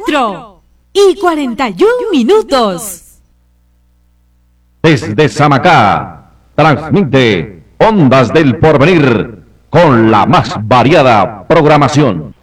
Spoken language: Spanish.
4:41. Desde Samacá, transmite Ondas del Porvenir con la más variada programación.